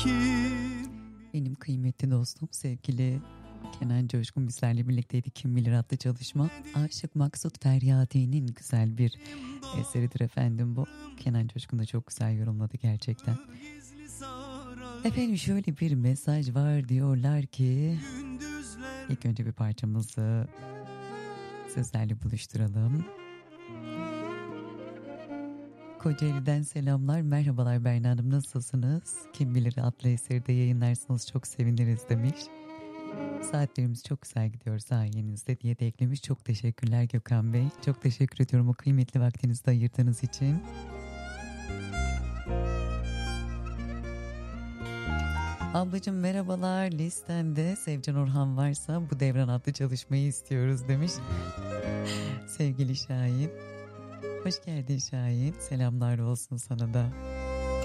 Benim kıymetli dostum sevgili Kenan Coşkun bizlerle birlikteydi. Kim Bilir adlı çalışma. Aşık Maksut Feryadi'nin güzel bir eseridir efendim bu. Kenan Coşkun da çok güzel yorumladı gerçekten. Efendim şöyle bir mesaj var, diyorlar ki ilk önce bir parçamızı sizlerle buluşturalım. Kocaeli'den selamlar, merhabalar Berna Hanım, nasılsınız? Kim Bilir adlı eseri de yayınlarsanız çok seviniriz demiş. Saatlerimiz çok güzel gidiyor sayenizde diye de eklemiş. Çok teşekkürler Gökhan Bey. Çok teşekkür ediyorum o kıymetli vaktinizi de ayırdığınız için. Ablacığım merhabalar, listende Sevcan Orhan varsa bu Devran adlı çalışmayı istiyoruz demiş. Sevgili Şahin. Hoş geldin Şahin. Selamlar olsun sana da.